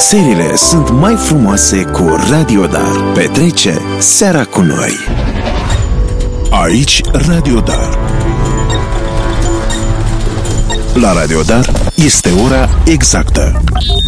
Serile sunt mai frumoase cu Radio Dar. Petrece seara cu noi. Aici Radio Dar. La Radio Dar este ora exactă.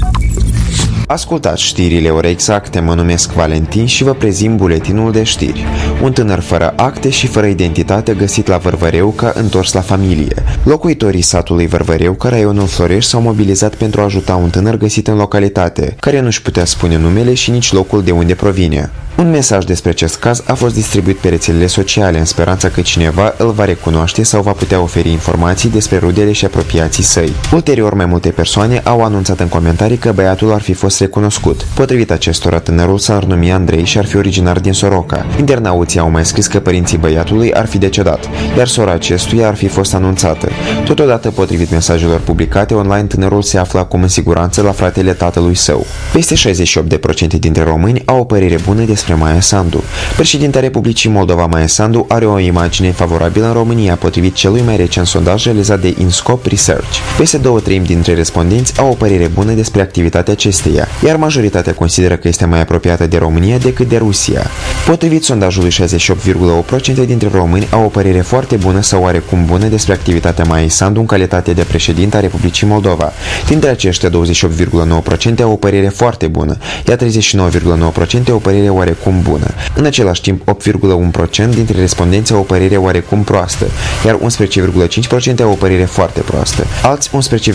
Ascultați știrile ore exacte, mă numesc Valentin și vă prezint buletinul de știri. Un tânăr fără acte și fără identitate găsit la Vârvăreuca, întors la familie. Locuitorii satului Vârvăreuca, raionul Florești, s-au mobilizat pentru a ajuta un tânăr găsit în localitate, care nu-și putea spune numele și nici locul de unde provine. Un mesaj despre acest caz a fost distribuit pe rețelele sociale în speranța că cineva îl va recunoaște sau va putea oferi informații despre rudele și apropiații săi. Ulterior, mai multe persoane au anunțat în comentarii că băiatul ar fi fost recunoscut. Potrivit acestora, tânărul s-ar numi Andrei și ar fi originar din Soroca. Internauții au mai scris că părinții băiatului ar fi decedat, iar sora acestuia ar fi fost anunțată. Totodată, potrivit mesajelor publicate online, tânărul se află acum în siguranță la fratele tatălui său. Peste 68% dintre români au o părere bună despre Maia Sandu. Președinta Republicii Moldova, Maia Sandu, are o imagine favorabilă în România, potrivit celui mai recent sondaj realizat de InScope Research. Peste 2/3 dintre respondenți au o părere bună despre activitatea acesteia, iar majoritatea consideră că este mai apropiată de România decât de Rusia. Potrivit sondajului, 68,8% dintre români au o părere foarte bună sau oarecum bună despre activitatea Maiei Sandu în calitate de președinte a Republicii Moldova. Dintre aceștia, 28,9% au o părere foarte bună, iar 39,9% au o părere oarecum bună. În același timp, 8,1% dintre respondenți au o părere oarecum proastă, iar 11,5% au o părere foarte proastă. Alți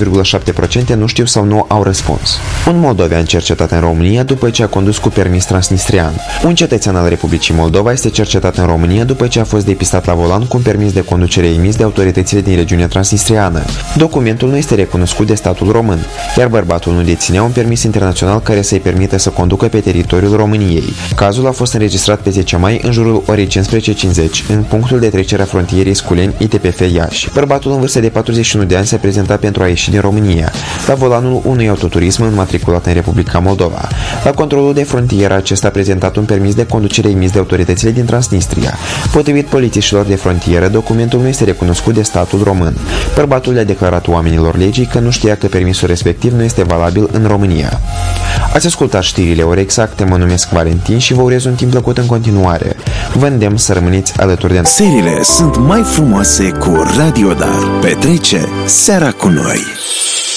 11,7% nu știu sau nu au răspuns. Un moldovean cercetat în România după ce a condus cu permis transnistrian. Un cetățean al Republicii Moldova este cercetat în România după ce a fost depistat la volan cu un permis de conducere emis de autoritățile din regiunea transnistriană. Documentul nu este recunoscut de statul român, iar bărbatul nu deținea un permis internațional care să-i permită să conducă pe teritoriul României. Cazul a fost înregistrat pe 10 mai în jurul orei 15:50 în punctul de trecere a frontierei Sculeni-ITPF Iași. Bărbatul în vârstă de 41 de ani se prezenta pentru a ieși din România, la volanul unui autoturism înmatriculat în Republica Moldova. La controlul de frontieră, acesta a prezentat un permis de conducere emis de autoritățile din Transnistria. Potrivit polițiștilor de frontieră, documentul nu este recunoscut de statul român. Bărbatul le-a declarat oamenilor legii că nu știa că permisul respectiv nu este valabil în România. Ați ascultat știrile ore exacte, mă numesc Valentin și vă urez un timp plăcut în continuare. Vă îndemn să rămâneți alături de noi. Serile sunt mai frumoase cu Radio Dar. Petrece seara cu noi.